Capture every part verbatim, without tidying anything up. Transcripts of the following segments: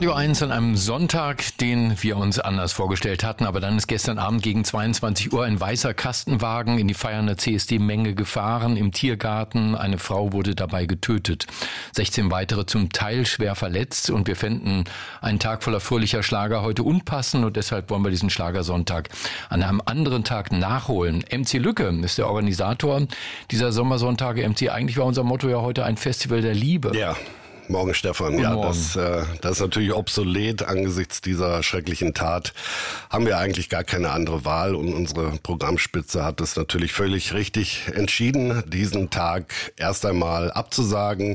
Radio eins an einem Sonntag, den wir uns anders vorgestellt hatten. Aber dann ist gestern Abend gegen zweiundzwanzig Uhr ein weißer Kastenwagen in die feiernde C S D-Menge gefahren im Tiergarten. Eine Frau wurde dabei getötet. sechzehn weitere zum Teil schwer verletzt. Und wir fänden einen Tag voller fröhlicher Schlager heute unpassend. Und deshalb wollen wir diesen Schlagersonntag an einem anderen Tag nachholen. M C Lücke ist der Organisator dieser Sommersonntage. M C, eigentlich war unser Motto ja heute ein Festival der Liebe. Ja. Morgen, Stefan. Guten ja, Morgen. Das, äh, das ist natürlich obsolet angesichts dieser schrecklichen Tat. Haben wir eigentlich gar keine andere Wahl und unsere Programmspitze hat es natürlich völlig richtig entschieden, diesen Tag erst einmal abzusagen.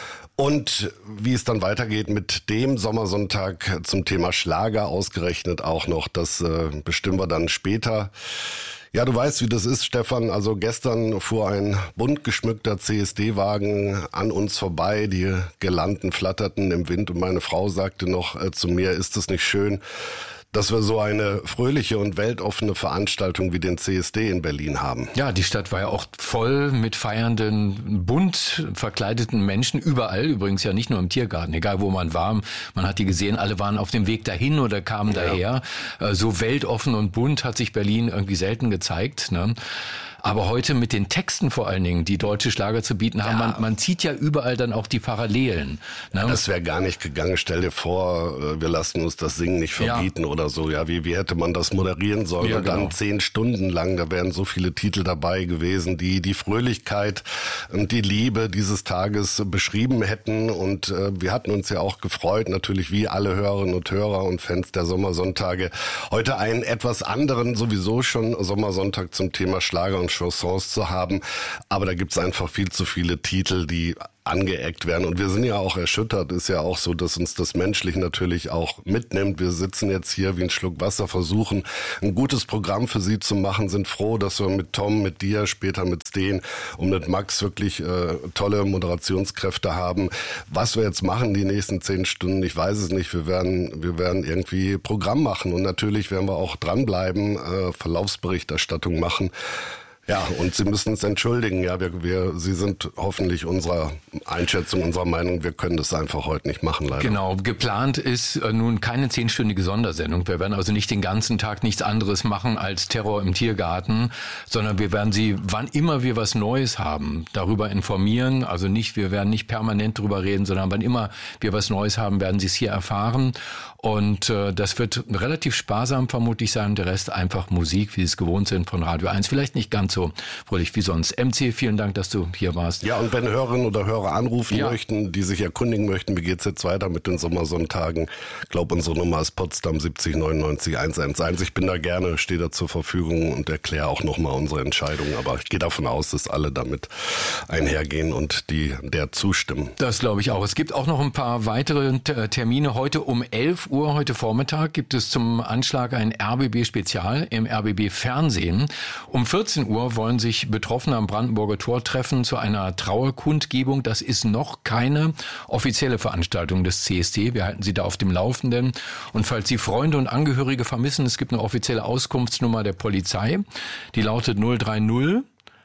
Und wie es dann weitergeht mit dem Sommersonntag zum Thema Schlager ausgerechnet auch noch, das äh, bestimmen wir dann später. Ja, du weißt, wie das ist, Stefan. Also gestern fuhr ein bunt geschmückter C S D-Wagen an uns vorbei. Die Girlanden flatterten im Wind und meine Frau sagte noch äh, zu mir, ist es nicht schön, dass wir so eine fröhliche und weltoffene Veranstaltung wie den C S D in Berlin haben. Ja, die Stadt war ja auch voll mit feiernden, bunt verkleideten Menschen, überall, übrigens ja nicht nur im Tiergarten, egal wo man war. Man hat die gesehen, alle waren auf dem Weg dahin oder kamen ja. daher. So weltoffen und bunt hat sich Berlin irgendwie selten gezeigt, ne? Aber heute mit den Texten vor allen Dingen, die deutsche Schlager zu bieten haben, ja. man, man zieht ja überall dann auch die Parallelen. Ne? Ja, das wäre gar nicht gegangen. Stell dir vor, wir lassen uns das Singen nicht verbieten ja. oder so. Ja, wie, wie hätte man das moderieren sollen? Ja, und dann genau. zehn Stunden lang, da wären so viele Titel dabei gewesen, die die Fröhlichkeit und die Liebe dieses Tages beschrieben hätten. Und äh, wir hatten uns ja auch gefreut, natürlich wie alle Hörerinnen und Hörer und Fans der Sommersonntage, heute einen etwas anderen, sowieso schon Sommersonntag zum Thema Schlager und Chansons zu haben, aber da gibt's einfach viel zu viele Titel, die angeeckt werden. Und wir sind ja auch erschüttert. Ist ja auch so, dass uns das menschlich natürlich auch mitnimmt. Wir sitzen jetzt hier wie ein Schluck Wasser, versuchen ein gutes Programm für Sie zu machen, sind froh, dass wir mit Tom, mit dir, später mit Sten und mit Max wirklich äh, tolle Moderationskräfte haben. Was wir jetzt machen die nächsten zehn Stunden, ich weiß es nicht. Wir werden, wir werden irgendwie Programm machen und natürlich werden wir auch dranbleiben, äh, Verlaufsberichterstattung machen. Ja, und Sie müssen uns entschuldigen. Ja, wir, wir, Sie sind hoffentlich unserer Einschätzung, unserer Meinung, wir können das einfach heute nicht machen, leider. Genau, geplant ist äh, nun keine zehnstündige Sondersendung. Wir werden also nicht den ganzen Tag nichts anderes machen als Terror im Tiergarten, sondern wir werden Sie, wann immer wir was Neues haben, darüber informieren. Also nicht, wir werden nicht permanent drüber reden, sondern wann immer wir was Neues haben, werden Sie es hier erfahren. Und äh, das wird relativ sparsam vermutlich sein. Der Rest einfach Musik, wie Sie es gewohnt sind von Radio eins. Vielleicht nicht ganz so fröhlich wie sonst. M C, vielen Dank, dass du hier warst. Ja, und wenn Hörerinnen oder Hörer anrufen ja. möchten, die sich erkundigen möchten, wie geht's jetzt weiter mit den Sommersonntagen? Ich glaube, unsere Nummer ist Potsdam siebzig neunundneunzig hunderteins. Ich bin da gerne, stehe da zur Verfügung und erkläre auch nochmal unsere Entscheidung. Aber ich gehe davon aus, dass alle damit einhergehen und die der zustimmen. Das glaube ich auch. Es gibt auch noch ein paar weitere Termine. Heute um elf Uhr, heute Vormittag, gibt es zum Anschlag ein R B B-Spezial im R B B-Fernsehen. Um vierzehn Uhr wollen sich Betroffene am Brandenburger Tor treffen zu einer Trauerkundgebung. Das ist noch keine offizielle Veranstaltung des C S D. Wir halten Sie da auf dem Laufenden. Und falls Sie Freunde und Angehörige vermissen, es gibt eine offizielle Auskunftsnummer der Polizei. Die lautet null drei null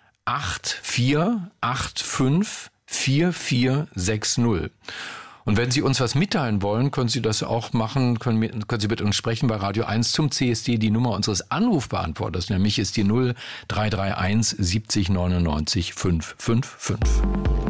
acht vier acht fünf vier vier sechs null. Und wenn Sie uns was mitteilen wollen, können Sie das auch machen, können, können Sie mit uns sprechen bei Radio eins zum C S D. Die Nummer unseres Anrufbeantworters, nämlich ist die null drei drei eins siebzig neunundneunzig fünf fünf fünf.